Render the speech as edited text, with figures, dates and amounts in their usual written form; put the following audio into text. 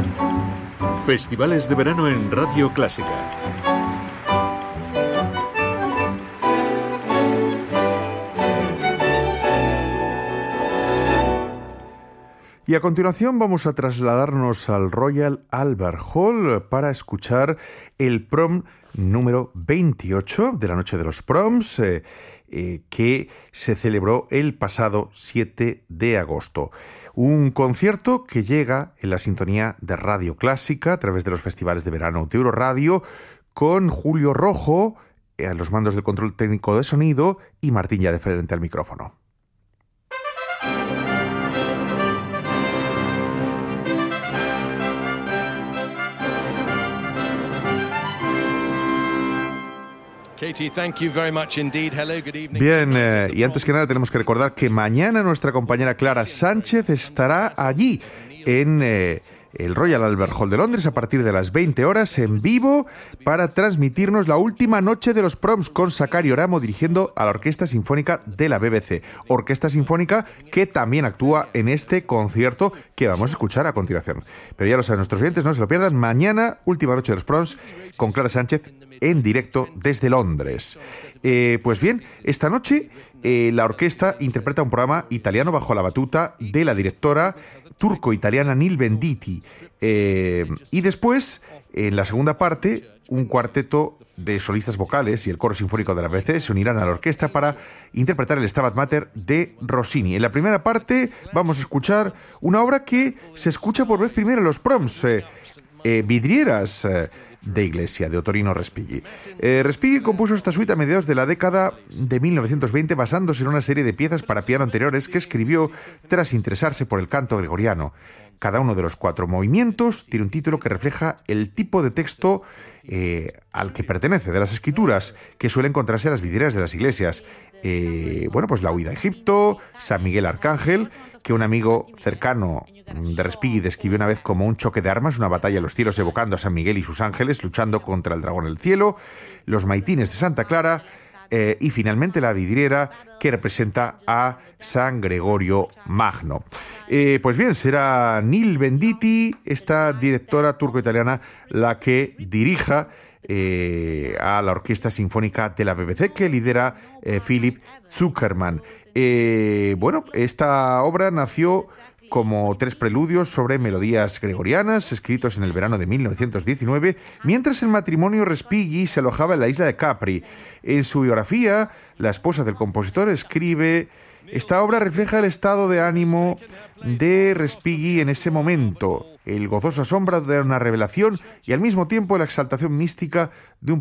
Festivales de verano en Radio Clásica. Y a continuación vamos a trasladarnos al Royal Albert Hall para escuchar el prom número 28 de la Noche de los Proms, que se celebró el pasado 7 de agosto. Un concierto que llega en la sintonía de Radio Clásica a través de los festivales de verano de Euroradio, con Julio Rojo a los mandos del control técnico de sonido y Martín ya de frente al micrófono. Bien, y antes que nada tenemos que recordar que mañana nuestra compañera Clara Sánchez estará allí en el Royal Albert Hall de Londres a partir de las 20 horas en vivo para transmitirnos la última noche de los proms con Sakari Oramo dirigiendo a la Orquesta Sinfónica de la BBC. Orquesta Sinfónica que también actúa en este concierto que vamos a escuchar a continuación. Pero ya lo saben nuestros oyentes, no se lo pierdan. Mañana, última noche de los proms con Clara Sánchez en directo desde Londres. Pues bien, esta noche la orquesta interpreta un programa italiano bajo la batuta de la directora turco-italiana Nil Venditti. Y después, en la segunda parte, un cuarteto de solistas vocales y el coro sinfónico de la BBC se unirán a la orquesta para interpretar el Stabat Mater de Rossini. En la primera parte vamos a escuchar una obra que se escucha por vez primera en los proms, Vidrieras de Iglesia, de Ottorino Respighi. Respighi compuso esta suite a mediados de la década de 1920 basándose en una serie de piezas para piano anteriores que escribió tras interesarse por el canto gregoriano. Cada uno de los 4 movimientos tiene un título que refleja el tipo de texto al que pertenece, de las escrituras que suelen encontrarse en las vidrieras de las iglesias. Pues la huida a Egipto, San Miguel Arcángel, que un amigo cercano de Respighi describió una vez como un choque de armas, una batalla en los cielos evocando a San Miguel y sus ángeles luchando contra el dragón en el cielo, los maitines de Santa Clara y finalmente la vidriera que representa a San Gregorio Magno. Pues bien, será Nil Venditti, esta directora turco-italiana, la que dirija a la Orquesta Sinfónica de la BBC que lidera Philip Zuckerman. Esta obra nació como 3 preludios sobre melodías gregorianas escritos en el verano de 1919, mientras el matrimonio Respighi se alojaba en la isla de Capri. En su biografía, la esposa del compositor escribe: esta obra refleja el estado de ánimo de Respighi en ese momento, el gozoso asombro de una revelación y al mismo tiempo la exaltación mística de un